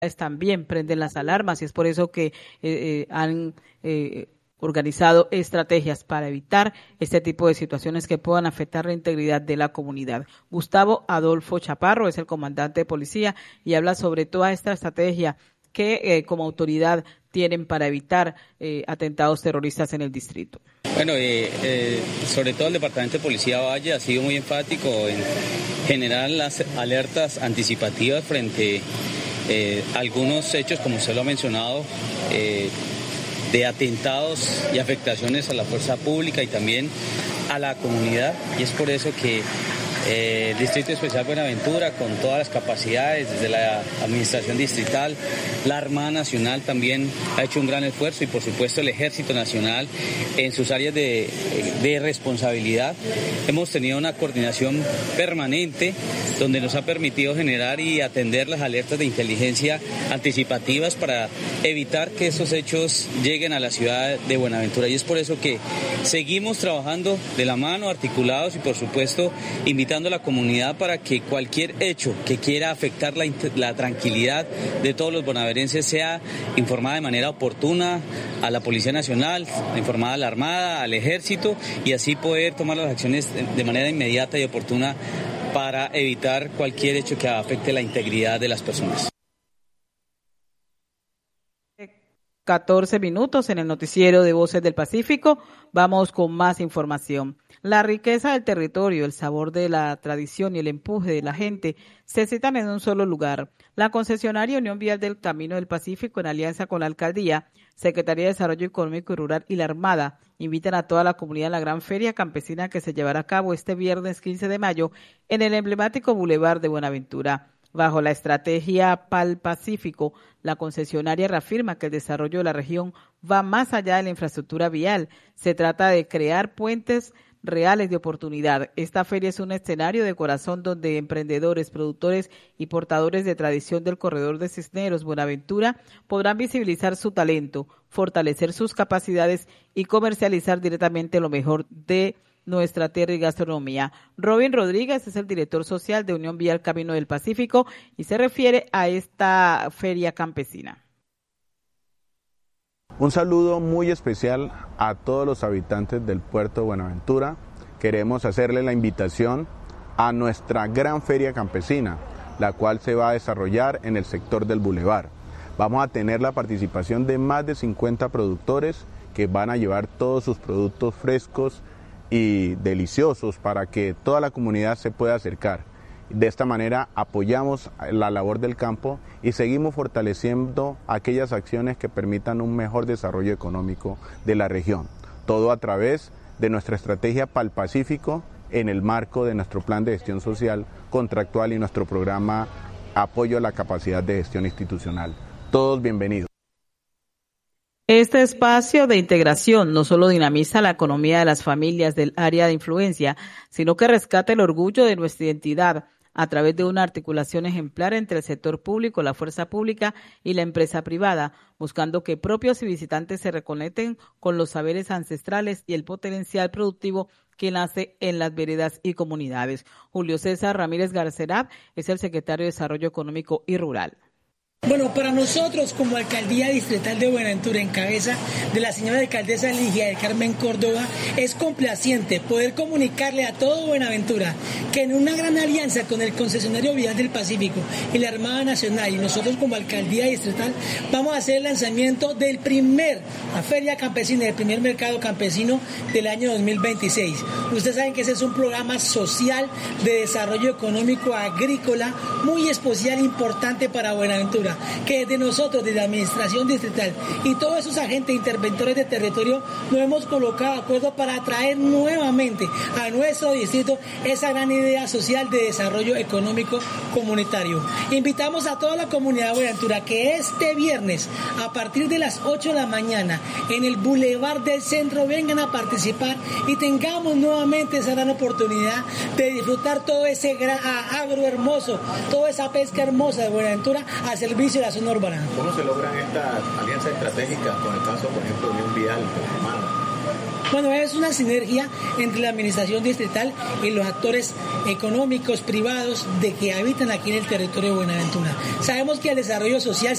también prenden las alarmas y es por eso que han organizado estrategias para evitar este tipo de situaciones que puedan afectar la integridad de la comunidad. Gustavo Adolfo Chaparro es el comandante de policía y habla sobre toda esta estrategia que como autoridad tienen para evitar atentados terroristas en el distrito. Bueno, sobre todo el Departamento de Policía Valle ha sido muy enfático en generar las alertas anticipativas frente a algunos hechos, como usted lo ha mencionado, de atentados y afectaciones a la fuerza pública y también a la comunidad, y es por eso que el Distrito Especial Buenaventura, con todas las capacidades desde la Administración Distrital, la Armada Nacional también ha hecho un gran esfuerzo y por supuesto el Ejército Nacional en sus áreas de responsabilidad. Hemos tenido una coordinación permanente donde nos ha permitido generar y atender las alertas de inteligencia anticipativas para evitar que esos hechos lleguen a la ciudad de Buenaventura, y es por eso que seguimos trabajando de la mano, articulados y por supuesto invitando a la comunidad para que cualquier hecho que quiera afectar la tranquilidad de todos los bonaverenses sea informada de manera oportuna a la Policía Nacional, informada a la Armada, al Ejército, y así poder tomar las acciones de manera inmediata y oportuna para evitar cualquier hecho que afecte la integridad de las personas. 14 minutos en el noticiero de Voces del Pacífico. Vamos con más información. La riqueza del territorio, el sabor de la tradición y el empuje de la gente se citan en un solo lugar. La concesionaria Unión Vial del Camino del Pacífico, en alianza con la Alcaldía, Secretaría de Desarrollo Económico y Rural y la Armada, invitan a toda la comunidad a la gran feria campesina que se llevará a cabo este viernes 15 de mayo en el emblemático Boulevard de Buenaventura. Bajo la estrategia PAL Pacífico, la concesionaria reafirma que el desarrollo de la región va más allá de la infraestructura vial. Se trata de crear puentes reales de oportunidad. Esta feria es un escenario de corazón donde emprendedores, productores y portadores de tradición del corredor de Cisneros, Buenaventura, podrán visibilizar su talento, fortalecer sus capacidades y comercializar directamente lo mejor de nuestra tierra y gastronomía. Robin Rodríguez es el director social de Unión Vial Camino del Pacífico y se refiere a esta feria campesina. Un saludo muy especial a todos los habitantes del puerto de Buenaventura. Queremos hacerle la invitación a nuestra gran feria campesina, la cual se va a desarrollar en el sector del Boulevard. Vamos a tener la participación de más de 50 productores que van a llevar todos sus productos frescos y deliciosos para que toda la comunidad se pueda acercar. De esta manera apoyamos la labor del campo y seguimos fortaleciendo aquellas acciones que permitan un mejor desarrollo económico de la región. Todo a través de nuestra estrategia PAL Pacífico en el marco de nuestro plan de gestión social contractual y nuestro programa Apoyo a la Capacidad de Gestión Institucional. Todos bienvenidos. Este espacio de integración no solo dinamiza la economía de las familias del área de influencia, sino que rescata el orgullo de nuestra identidad a través de una articulación ejemplar entre el sector público, la fuerza pública y la empresa privada, buscando que propios y visitantes se reconecten con los saberes ancestrales y el potencial productivo que nace en las veredas y comunidades. Julio César Ramírez Garcerab es el secretario de Desarrollo Económico y Rural. Bueno, para nosotros como Alcaldía Distrital de Buenaventura, en cabeza de la señora alcaldesa Ligia del Carmen Córdoba, es complaciente poder comunicarle a todo Buenaventura que en una gran alianza con el concesionario vial del Pacífico y la Armada Nacional y nosotros como Alcaldía Distrital vamos a hacer el lanzamiento del la Feria Campesina, del primer mercado campesino del año 2026. Ustedes saben que ese es un programa social de desarrollo económico agrícola muy especial e importante para Buenaventura, que desde nosotros, desde la Administración Distrital y todos esos agentes interventores de territorio, nos hemos colocado de acuerdo para atraer nuevamente a nuestro distrito esa gran idea social de desarrollo económico comunitario. Invitamos a toda la comunidad de Buenaventura que este viernes, a partir de las 8 de la mañana, en el Boulevard del Centro, vengan a participar y tengamos nuevamente esa gran oportunidad de disfrutar todo ese gran agro hermoso, toda esa pesca hermosa de Buenaventura al servicio de la zona urbana. ¿Cómo se logran estas alianzas estratégicas con el caso, por ejemplo, de Unión Vial, de la Armada? Bueno, es una sinergia entre la administración distrital y los actores económicos privados de que habitan aquí en el territorio de Buenaventura. Sabemos que el desarrollo social